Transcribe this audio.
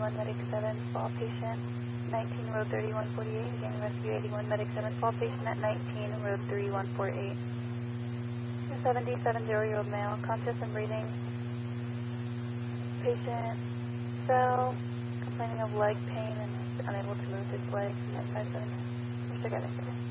81 Medic 7, fall patient, 19 Road 3148. Again, rescue 81 Medic 7, fall patient at 19 Road 3148. 70-year-old male, conscious and breathing. Patient fell, complaining of leg pain and unable to move his leg at 570. Mr. Getting.